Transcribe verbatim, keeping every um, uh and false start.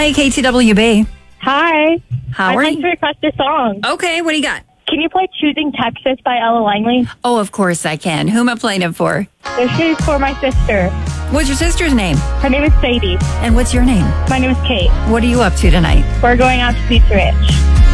Hi, K T W B. Hi. How I'd are like you? to request a song. Okay, what do you got? Can you play Choosing Texas by Ella Langley? Oh, of course I can. Who am I playing it for? This is for my sister. What's your sister's name? Her name is Sadie. And what's your name? My name is Kate. What are you up to tonight? We're going out to Pizza Rich.